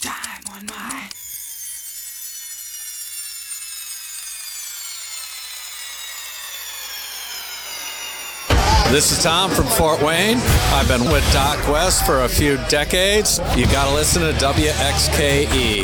time on my... This is Tom from Fort Wayne. I've been with Doc West for a few decades. You gotta listen to WXKE.